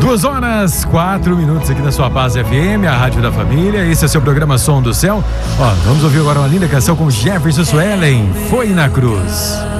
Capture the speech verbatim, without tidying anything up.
Duas horas, quatro minutos aqui na sua Paz F M, a rádio da família. Esse é o seu programa Som do Céu. Ó, vamos ouvir agora uma linda canção com Jefferson Suelen, Foi na Cruz.